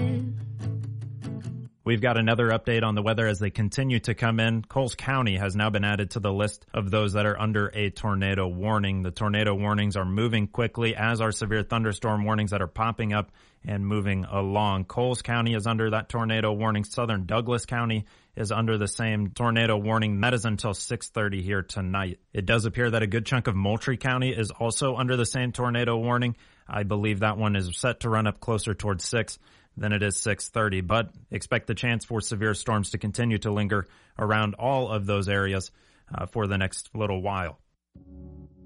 We've got another update on the weather as they continue to come in. Coles County has now been added to the list of those that are under a tornado warning. The tornado warnings are moving quickly, as are severe thunderstorm warnings that are popping up and moving along. Coles County is under that tornado warning. Southern Douglas County is under the same tornado warning. That is until 6:30 here tonight. It does appear that a good chunk of Moultrie County is also under the same tornado warning. I believe that one is set to run up closer towards 6 than it is 6:30, but expect the chance for severe storms to continue to linger around all of those areas for the next little while.